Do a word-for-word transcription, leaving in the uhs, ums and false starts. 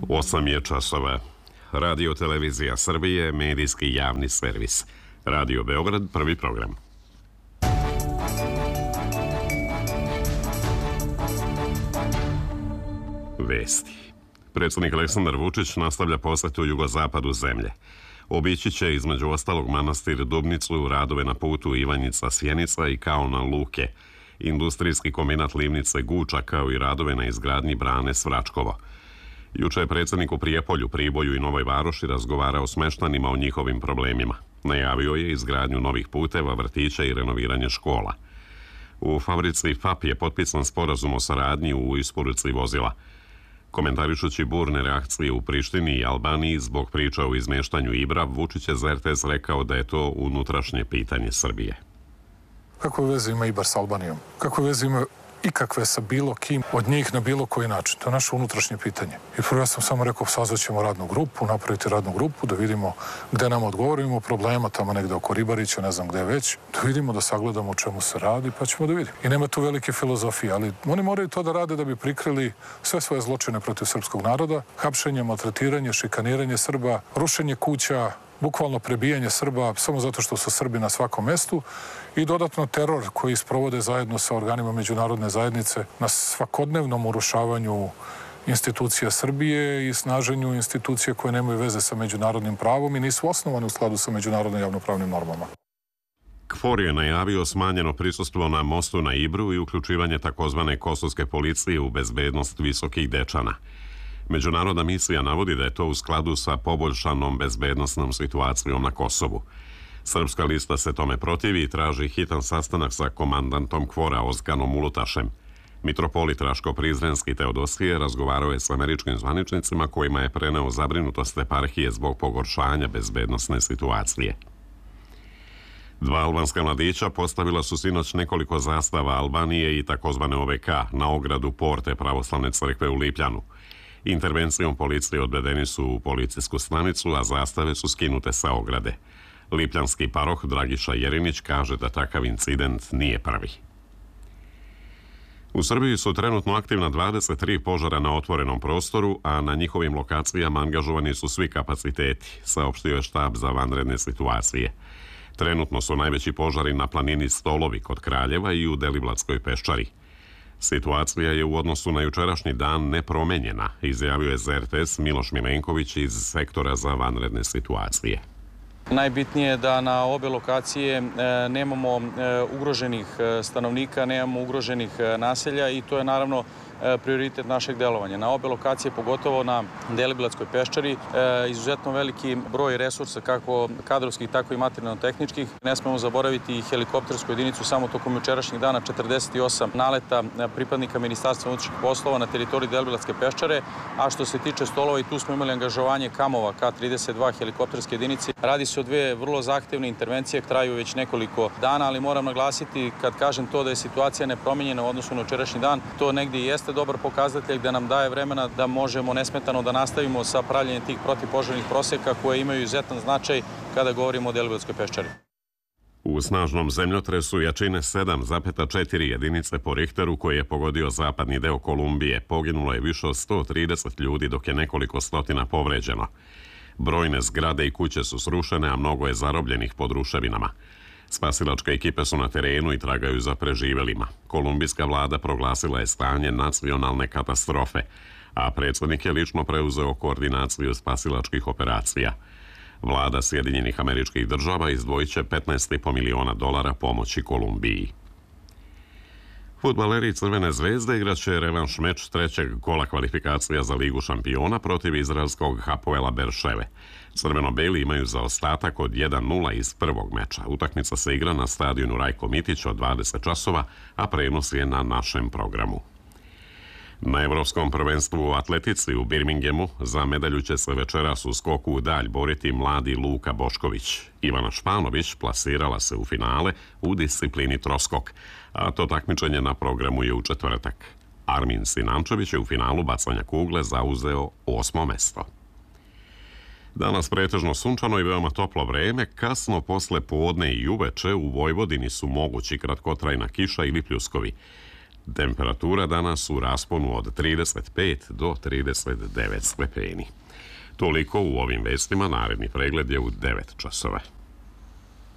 Osam je časova. Radio Televizija Srbije, medijski javni servis. Radio Beograd, prvi program. Vesti. Predsjednik Aleksandar Vučić nastavlja posetu jugozapadu zemlje. Obići će između ostalog manastir Dubnicu, radove na putu Ivanjica-Sjenica i Kaona Luke, industrijski kombinat Livnice Guča, kao i radove na izgradnji brane Svračkovo. Juče je predsjednik u Prijepolju, Priboju i Novoj Varoši razgovarao s meštanima o njihovim problemima. Najavio je izgradnju novih puteva, vrtića i renoviranje škola. U fabrici F A P je potpisan sporazum o saradnji u isporuci vozila. Komentarišući burne reakcije u Prištini i Albaniji zbog priča o izmeštanju Ibra, Vučić je za R T S rekao da je to unutrašnje pitanje Srbije. Kakve veze ima Ibar s Albanijom? Kakve veze ima ikakve sa bilo kim od njih na bilo koji način? To je naše unutrašnje pitanje. I prvo ja sam samo rekao, sazvaćemo radnu grupu, napraviti radnu grupu, da vidimo gde nam odgovorimo problema, tamo negde oko Ribarića, ne znam gde već, da vidimo, da sagledamo o čemu se radi, pa ćemo da vidimo. I nema tu velike filozofije, ali oni moraju to da rade da bi prikrili sve svoje zločine protiv srpskog naroda, hapšenje, maltretiranje, šikaniranje Srba, rušenje kuća, bukvalno prebijanje Srba samo zato što su Srbi na svakom mestu i dodatno teror koji sprovode zajedno sa organima međunarodne zajednice na svakodnevnom urušavanju institucija Srbije i snaženju institucija koje nemaju veze sa međunarodnim pravom i nisu osnovane u skladu sa međunarodnim javnopravnim normama. KFOR je najavio smanjeno prisustvo na mostu na Ibru i uključivanje takozvane kosovske policije u bezbednost visokih Dečana. Međunarodna misija navodi da je to u skladu sa poboljšanom bezbednosnom situacijom na Kosovu. Srpska lista se tome protivi i traži hitan sastanak sa komandantom KFOR-a Ozkanom Ulutašem. Mitropolit Raško-Prizrenski Teodosije razgovarao je s američkim zvaničnicima kojima je preneo zabrinutost eparhije zbog pogoršanja bezbednosne situacije. Dva albanska mladića postavila su sinoć nekoliko zastava Albanije i takozvane O V K na ogradu porte Pravoslavne crkve u Lipljanu. Intervencijom policije odvedeni su u policijsku stanicu, a zastave su skinute sa ograde. Lipljanski paroh Dragiša Jerinić kaže da takav incident nije prvi. U Srbiji su trenutno aktivna dvadeset tri požara na otvorenom prostoru, a na njihovim lokacijama angažovani su svi kapaciteti, saopštio je štab za vanredne situacije. Trenutno su najveći požari na planini Stolovi kod Kraljeva i u Deliblatskoj peščari. Situacija je u odnosu na jučerašnji dan nepromenjena, izjavio je za R T S Miloš Milenković iz sektora za vanredne situacije. Najbitnije je da na obe lokacije nemamo ugroženih stanovnika, nemamo ugroženih naselja i to je naravno prioritet našeg delovanja. Na obe lokacije, pogotovo na Deliblatskoj peščari, izuzetno veliki broj resursa, kako kadrovskih, tako i materijalno-tehničkih. Ne smemo zaboraviti i helikoptersku jedinicu, samo tokom jučerašnjih dana četrdeset osam naleta pripadnika Ministarstva unutrašnjih poslova na teritoriji Deliblatske peščare, a što se tiče Stolova, i tu smo imali angažovanje Kamova K trideset dva helikopterske jedinice. Radi se o dve vrlo zahtevne intervencije, traju već nekoliko dana, ali moram naglasiti, kad kažem to da je situacija nepromenjena u odnosu na jučerašnji dan, to negdje i jeste dobar pokazatelj da nam daje vremena da možemo nesmetano da nastavimo sa pravljenjem tih protivpožarnih proseka koje imaju izuzetan značaj kada govorimo o Deliblatskoj peščari. U snažnom zemljotresu jačine sedam zarez četiri jedinice po Richteru koji je pogodio zapadni deo Kolumbije poginulo je više od sto trideset ljudi, dok je nekoliko stotina povređeno. Brojne zgrade i kuće su srušene, a mnogo je zarobljenih pod ruševinama. Spasilačke ekipe su na terenu i tragaju za preživelima. Kolumbijska vlada proglasila je stanje nacionalne katastrofe, a predsjednik je lično preuzeo koordinaciju spasilačkih operacija. Vlada Sjedinjenih Američkih Država izdvojit će petnaest zarez pet miliona dolara pomoći Kolumbiji. Fudbaleri Crvene zvezde igraće revanš meč trećeg kola kvalifikacija za Ligu šampiona protiv izraelskog Hapoela Berševe. Crveno-beli imaju zaostatak od jedan nula iz prvog meča. Utakmica se igra na stadionu Rajko Mitić od dvadeset časova, a prenos je na našem programu. Na Evropskom prvenstvu u atletici u Birminghamu za medalju će se večeras u skoku u dalj boriti mladi Luka Bošković. Ivana Španović plasirala se u finale u disciplini troskok, a to takmičenje na programu je u četvrtak. Armin Sinančević je u finalu bacanja kugle zauzeo osmo mesto. Danas pretežno sunčano i veoma toplo vreme, kasno posle podne i uveče u Vojvodini su mogući kratkotrajna kiša ili pljuskovi. Temperatura danas u rasponu od trideset pet do trideset devet stepeni. Toliko u ovim vestima, naredni pregled je u devet časova.